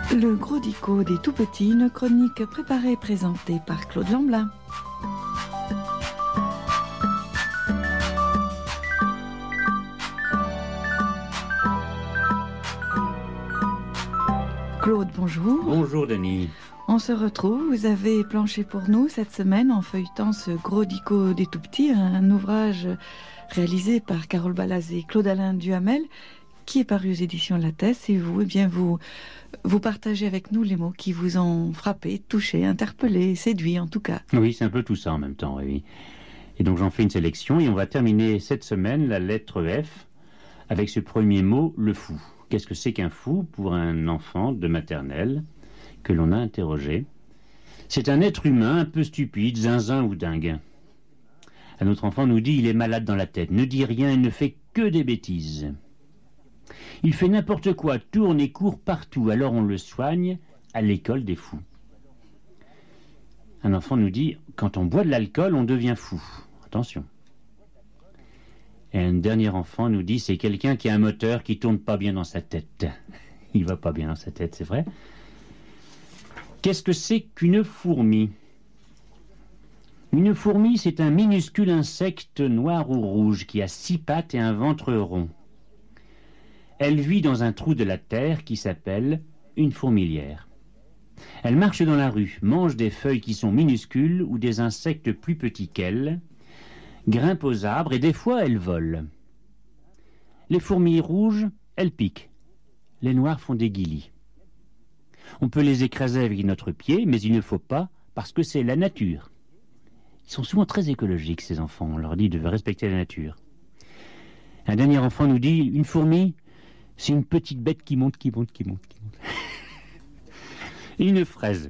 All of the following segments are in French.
Le Gros Dico des tout-petits, une chronique préparée et présentée par Claude Lamblin. Claude, bonjour. Bonjour Denis. On se retrouve, vous avez planché pour nous cette semaine en feuilletant ce Gros Dico des tout-petits, un ouvrage réalisé par Carole Balaz et Claude-Alain Duhamel, qui est paru aux éditions Lattès, et vous, vous partagez avec nous les mots qui vous ont frappé, touché, interpellé, séduit en tout cas. Oui, c'est un peu tout ça en même temps, oui. Et donc j'en fais une sélection et on va terminer cette semaine la lettre F avec ce premier mot, le fou. Qu'est-ce que c'est qu'un fou pour un enfant de maternelle que l'on a interrogé? C'est un être humain un peu stupide, zinzin ou dingue. Un autre enfant nous dit il est malade dans la tête, ne dit rien et ne fait que des bêtises. Il fait n'importe quoi, tourne et court partout, alors on le soigne à l'école des fous. Un enfant nous dit, quand on boit de l'alcool, on devient fou. Attention. Et un dernier enfant nous dit, c'est quelqu'un qui a un moteur qui tourne pas bien dans sa tête. Il va pas bien dans sa tête, c'est vrai. Qu'est-ce que c'est qu'une fourmi? Une fourmi, c'est un minuscule insecte noir ou rouge qui a 6 pattes et un ventre rond. Elle vit dans un trou de la terre qui s'appelle une fourmilière. Elle marche dans la rue, mange des feuilles qui sont minuscules ou des insectes plus petits qu'elle, grimpe aux arbres et des fois elle vole. Les fourmis rouges, elles piquent. Les noires font des guilis. On peut les écraser avec notre pied, mais il ne faut pas parce que c'est la nature. Ils sont souvent très écologiques, ces enfants. On leur dit de respecter la nature. Un dernier enfant nous dit, une fourmi, c'est une petite bête qui monte. Et une fraise.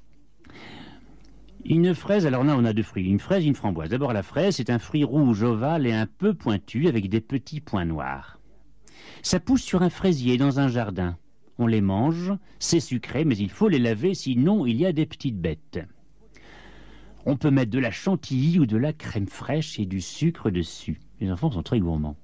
Une fraise, alors là on a 2 fruits, une fraise et une framboise. D'abord la fraise, c'est un fruit rouge, ovale et un peu pointu avec des petits points noirs. Ça pousse sur un fraisier dans un jardin. On les mange, c'est sucré, mais il faut les laver, sinon il y a des petites bêtes. On peut mettre de la chantilly ou de la crème fraîche et du sucre dessus. Les enfants sont très gourmands.